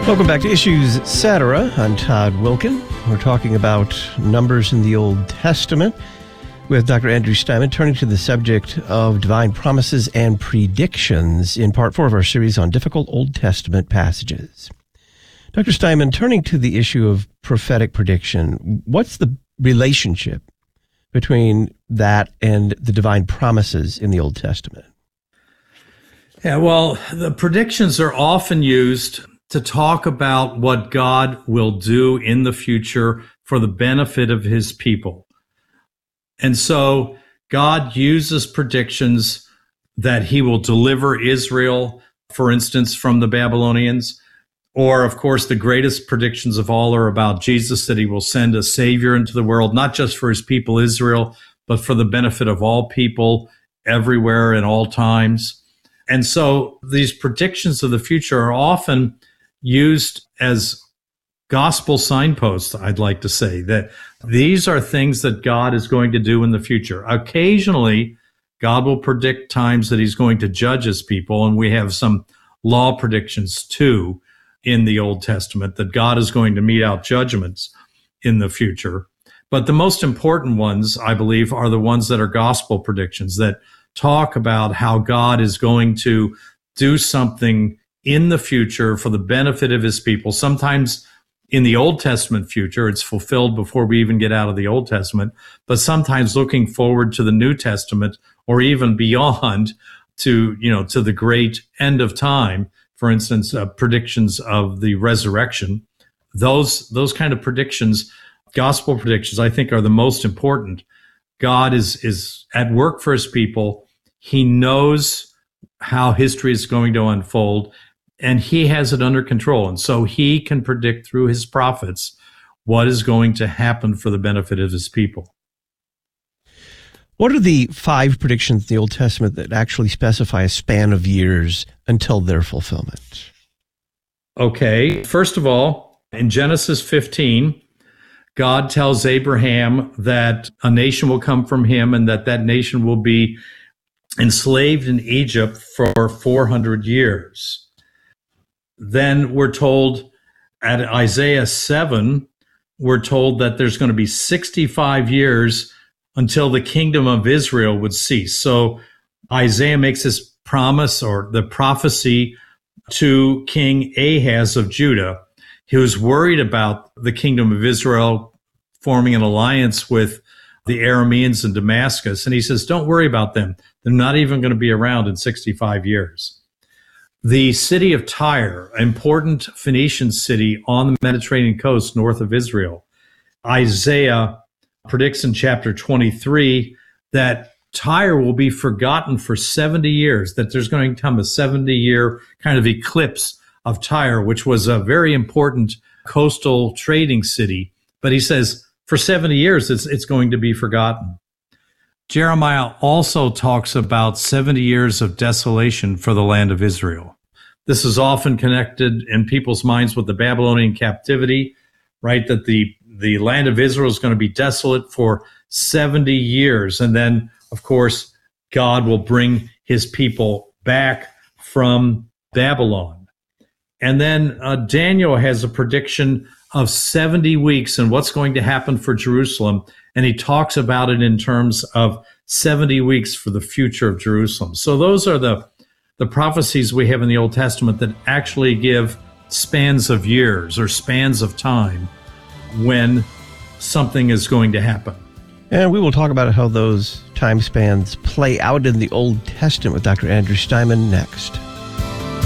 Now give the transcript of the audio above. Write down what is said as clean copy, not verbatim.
Welcome back to Issues Etc. I'm Todd Wilkin. We're talking about numbers in the Old Testament with Dr. Andrew Steinman, turning to the subject of divine promises and predictions in part 4 of our series on difficult Old Testament passages. Dr. Steinman, turning to the issue of prophetic prediction, what's the relationship between that and the divine promises in the Old Testament? Yeah, well, the predictions are often used to talk about what God will do in the future for the benefit of his people. And so God uses predictions that he will deliver Israel, for instance, from the Babylonians. Or, of course, the greatest predictions of all are about Jesus, that he will send a Savior into the world, not just for his people Israel, but for the benefit of all people everywhere in all times. And so these predictions of the future are often used as gospel signposts, I'd like to say, that these are things that God is going to do in the future. Occasionally, God will predict times that he's going to judge his people, and we have some law predictions too in the Old Testament that God is going to mete out judgments in the future. But the most important ones, I believe, are the ones that are gospel predictions that talk about how God is going to do something in the future for the benefit of his people. Sometimes in the Old Testament future, it's fulfilled before we even get out of the Old Testament, but sometimes looking forward to the New Testament or even beyond to the great end of time. For instance, predictions of the resurrection. Those kind of predictions, gospel predictions, I think are the most important. God is at work for his people. He knows how history is going to unfold, and he has it under control. And so he can predict through his prophets what is going to happen for the benefit of his people. What are the 5 predictions in the Old Testament that actually specify a span of years until their fulfillment? Okay, first of all, in Genesis 15, God tells Abraham that a nation will come from him and that nation will be enslaved in Egypt for 400 years. Then we're told at Isaiah 7, we're told that there's going to be 65 years until the kingdom of Israel would cease. So Isaiah makes this promise or the prophecy to King Ahaz of Judah. He was worried about the kingdom of Israel forming an alliance with the Arameans in Damascus. And he says, don't worry about them. They're not even going to be around in 65 years. The city of Tyre, an important Phoenician city on the Mediterranean coast north of Israel, Isaiah predicts in chapter 23 that Tyre will be forgotten for 70 years, that there's going to come a 70-year kind of eclipse of Tyre, which was a very important coastal trading city. But he says for 70 years, it's going to be forgotten. Jeremiah also talks about 70 years of desolation for the land of Israel. This is often connected in people's minds with the Babylonian captivity, right? That the land of Israel is going to be desolate for 70 years. And then, of course, God will bring his people back from Babylon. And then Daniel has a prediction of 70 weeks and what's going to happen for Jerusalem. And he talks about it in terms of 70 weeks for the future of Jerusalem. So those are the prophecies we have in the Old Testament that actually give spans of years or spans of time when something is going to happen. And we will talk about how those time spans play out in the Old Testament with Dr. Andrew Steinman next.